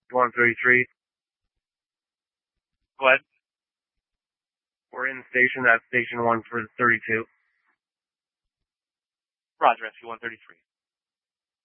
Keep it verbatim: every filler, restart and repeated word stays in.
one thirty-three. Go ahead. We're in station at station one for thirty-two. Roger, S Q one thirty-three.